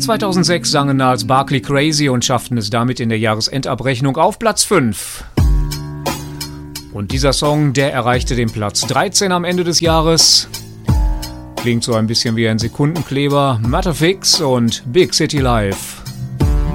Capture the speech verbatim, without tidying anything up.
zweitausendsechs sangen Gnarls Barkley Crazy und schafften es damit in der Jahresendabrechnung auf Platz fünf. Und dieser Song, der erreichte den Platz dreizehn am Ende des Jahres. Klingt so ein bisschen wie ein Sekundenkleber. Matterfix und Big City Life.